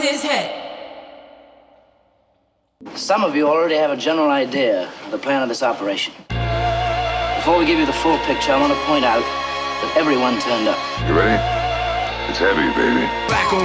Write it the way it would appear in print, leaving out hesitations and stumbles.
his head. Some of you already have a general idea of the plan of this operation. Before we give you the full picture, I want to point out that everyone turned up. You ready? It's heavy, baby. Black on